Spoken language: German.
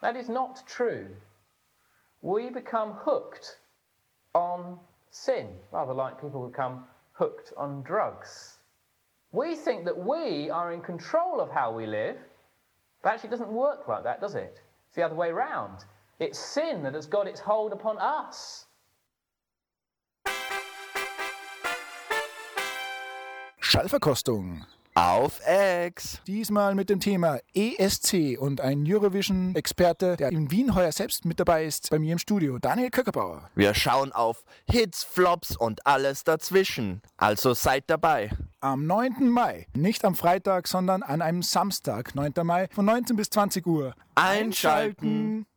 That is not true. We become hooked on sin, rather like people become hooked on drugs. We think that we are in control of how we live, but actually it doesn't work like that, does it? It's the other way round. It's sin that has got its hold upon us. Schallverkostung. Auf Ex! Diesmal mit dem Thema ESC und ein Eurovision-Experte, der in Wien heuer selbst mit dabei ist, bei mir im Studio, Daniel Köckerbauer. Wir schauen auf Hits, Flops und alles dazwischen. Also seid dabei. Am 9. Mai, nicht am Freitag, sondern an einem Samstag, 9. Mai, von 19 bis 20 Uhr. Einschalten!